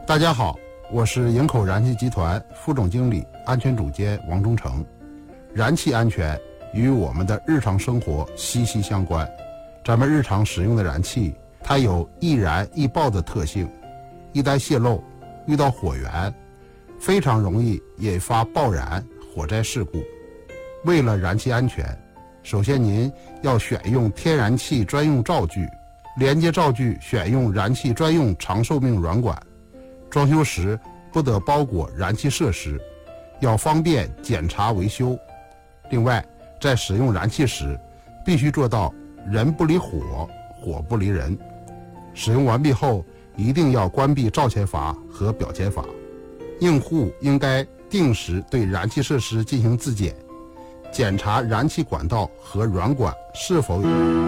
大家好，我是营口燃气集团副总经理、安全总监王忠成。燃气安全与我们的日常生活息息相关。咱们日常使用的燃气，它有易燃易爆的特性，一旦泄漏，遇到火源，非常容易引发爆燃、火灾事故。为了燃气安全，首先您要选用天然气专用灶具，连接灶具选用燃气专用长寿命软管。装修时不得包裹燃气设施，要方便检查维修。另外，在使用燃气时，必须做到人不离火，火不离人。使用完毕后，一定要关闭灶前阀和表前阀。用户应该定时对燃气设施进行自检，检查燃气管道和软管是否有